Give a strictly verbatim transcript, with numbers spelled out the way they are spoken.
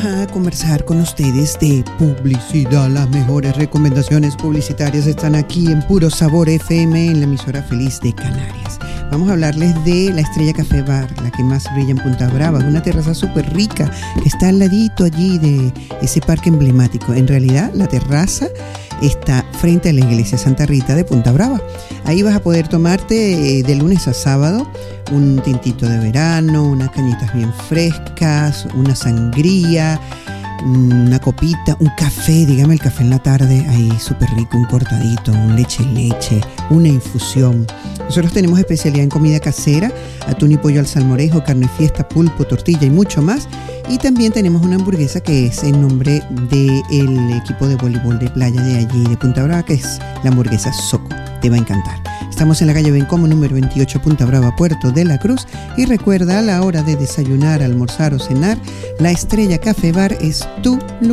vamos a conversar con ustedes de publicidad. Las mejores recomendaciones publicitarias están aquí en Puro Sabor F M, en la emisora feliz de Canarias. Vamos a hablarles de la Estrella Café Bar, la que más brilla en Punta Brava, una terraza súper rica que está al ladito allí de ese parque emblemático. En realidad, la terraza está frente a la iglesia Santa Rita de Punta Brava. Ahí vas a poder tomarte eh, de lunes a sábado un tintito de verano, unas cañitas bien frescas, una sangría, una copita, un café, dígame el café en la tarde, ahí súper rico, un cortadito, un leche leche, una infusión. Nosotros tenemos especialidad en comida casera, atún y pollo al salmorejo, carne fiesta, pulpo, tortilla y mucho más. Y también tenemos una hamburguesa que es en nombre del equipo de voleibol de playa de allí, de Punta Brava, que es la hamburguesa Soco. Te va a encantar. Estamos en la calle Bencomo, número veintiocho, Punta Brava, Puerto de la Cruz. Y recuerda, a la hora de desayunar, almorzar o cenar, la Estrella Café Bar es tu lugar.